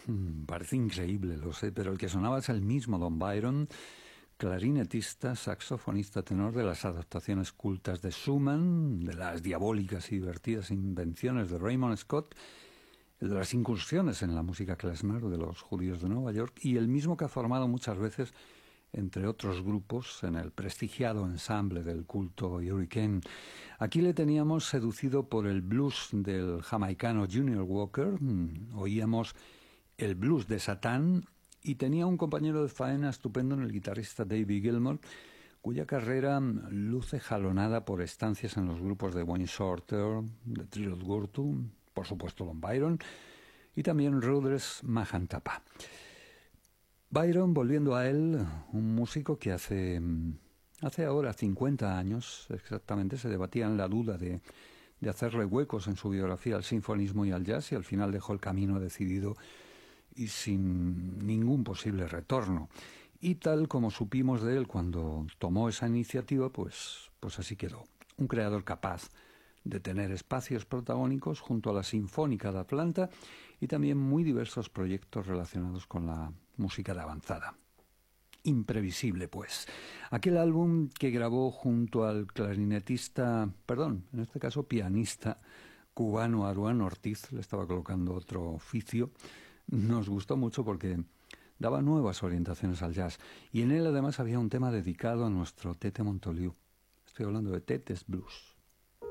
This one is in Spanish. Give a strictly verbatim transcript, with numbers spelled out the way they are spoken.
Mm, Parece increíble, lo sé, pero el que sonaba es el mismo Don Byron, clarinetista, saxofonista, tenor de las adaptaciones cultas de Schumann, de las diabólicas y divertidas invenciones de Raymond Scott, el de las incursiones en la música klezmer de los judíos de Nueva York, y el mismo que ha formado muchas veces, entre otros grupos, en el prestigiado ensamble del culto Hurricane. Aquí le teníamos seducido por el blues del jamaicano Junior Walker, oíamos el blues de Satán, y tenía un compañero de faena estupendo en el guitarrista David Gilmour, cuya carrera luce jalonada por estancias en los grupos de Wayne Shorter, de Trilot Gurtu, por supuesto Don Byron, y también Rudess Mahantapa. Byron, volviendo a él, un músico que hace, hace ahora cincuenta años exactamente se debatía en la duda de, de hacerle huecos en su biografía al sinfonismo y al jazz, y al final dejó el camino decidido y sin ningún posible retorno. Y tal como supimos de él cuando tomó esa iniciativa, pues, pues así quedó. Un creador capaz de tener espacios protagónicos junto a la Sinfónica de Atlanta y también muy diversos proyectos relacionados con la música de avanzada. Imprevisible, pues. Aquel álbum que grabó junto al clarinetista, perdón, en este caso pianista cubano Aruán Ortiz, le estaba colocando otro oficio, nos gustó mucho porque daba nuevas orientaciones al jazz, y en él además había un tema dedicado a nuestro Tete Montoliu. Estoy hablando de Tetes Blues.